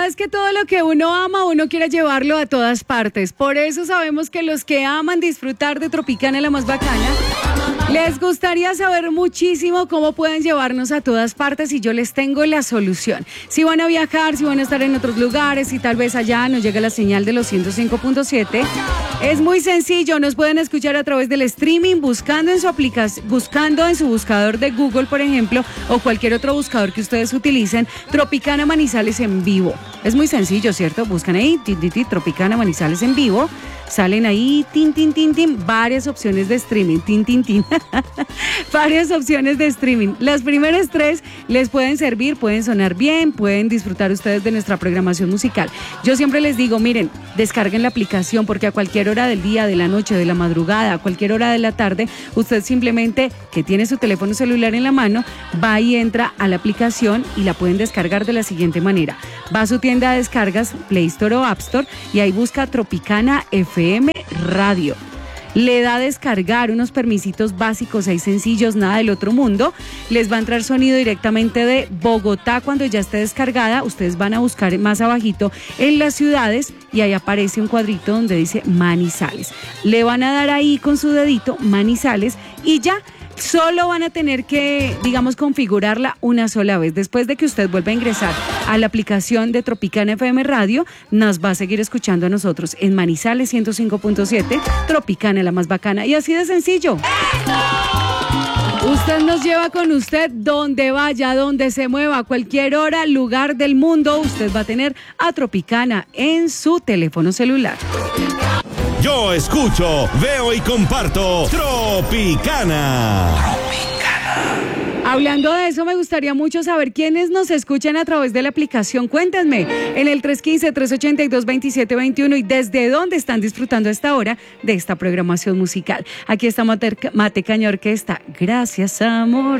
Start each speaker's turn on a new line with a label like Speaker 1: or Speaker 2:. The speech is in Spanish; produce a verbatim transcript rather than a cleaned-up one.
Speaker 1: es que todo lo que uno ama, uno quiere llevarlo a todas partes. Por eso sabemos que los que aman disfrutar de Tropicana, la más bacana, les gustaría saber muchísimo cómo pueden llevarnos a todas partes y yo les tengo la solución. Si van a viajar, si van a estar en otros lugares y tal vez allá nos llega la señal de los ciento cinco punto siete, es muy sencillo, nos pueden escuchar a través del streaming buscando en su aplicación, buscando en su buscador de Google, por ejemplo, o cualquier otro buscador que ustedes utilicen, Tropicana Manizales en vivo. Es muy sencillo, ¿cierto? Buscan ahí, ti, ti, ti, Tropicana Manizales en vivo. Salen ahí, tin, tin, tin, tin, varias opciones de streaming, tin, tin, tin, varias opciones de streaming. Las primeras tres les pueden servir, pueden sonar bien, pueden disfrutar ustedes de nuestra programación musical. Yo siempre les digo, miren, descarguen la aplicación porque a cualquier hora del día, de la noche, de la madrugada, a cualquier hora de la tarde, usted simplemente, que tiene su teléfono celular en la mano, va y entra a la aplicación y la pueden descargar de la siguiente manera. Va a su tienda de descargas, Play Store o App Store, y ahí busca Tropicana F M Radio. Le da a descargar unos permisitos básicos ahí sencillos, nada del otro mundo. Les va a entrar sonido directamente de Bogotá cuando ya esté descargada. Ustedes van a buscar más abajito en las ciudades y ahí aparece un cuadrito donde dice Manizales. Le van a dar ahí con su dedito Manizales y ya. Solo van a tener que, digamos, configurarla una sola vez. Después de que usted vuelva a ingresar a la aplicación de Tropicana F M Radio, nos va a seguir escuchando a nosotros en Manizales ciento cinco punto siete, Tropicana, la más bacana. Y así de sencillo. Usted nos lleva con usted donde vaya, donde se mueva, a cualquier hora, lugar del mundo. Usted va a tener a Tropicana en su teléfono celular.
Speaker 2: Yo escucho, veo y comparto Tropicana. Tropicana.
Speaker 1: Hablando de eso, me gustaría mucho saber quiénes nos escuchan a través de la aplicación. Cuéntenme en el tres uno cinco, tres ocho dos, dos siete dos uno y desde dónde están disfrutando a esta hora de esta programación musical. Aquí está Mate, Mate Caña Orquesta. Gracias, amor.